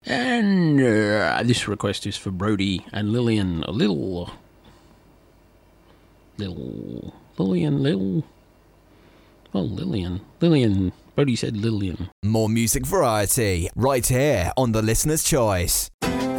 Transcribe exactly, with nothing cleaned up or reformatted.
And uh, this request is for Brody and Lillian. A little, little, Lillian, little. Oh, Lillian, Lillian. Brody said Lillian. More music variety right here on The Listener's Choice.